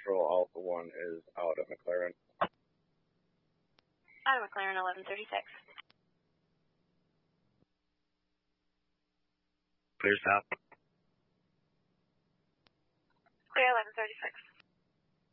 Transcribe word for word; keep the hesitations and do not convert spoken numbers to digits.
Central Alpha one is out at McLaren. Out of McLaren, eleven thirty-six. Clear south. Clear eleven thirty-six.